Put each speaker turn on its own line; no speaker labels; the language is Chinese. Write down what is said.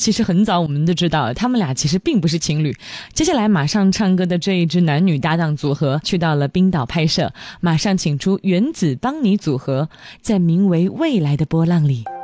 其实很早我们就知道他们俩其实并不是情侣。接下来马上唱歌的这一支男女搭档组合去到了冰岛拍摄，马上请出原子邦尼组合，在名为未来的波浪里。